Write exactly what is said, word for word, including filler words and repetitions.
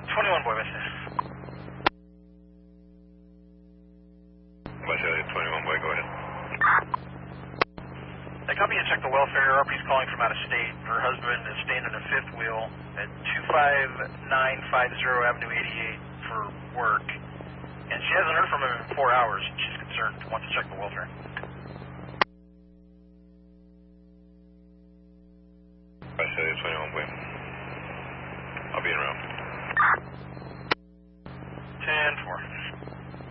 twenty-one boy, West. West twenty-one boy, go ahead. Hey, copy and check the welfare. R P's calling from out of state. Her husband is staying in a fifth wheel at two five nine five zero Avenue eighty-eight for work. And she hasn't heard from him in four hours. She's concerned. Wants to check the welfare. West twenty-one boy. I'll be in around. ten four.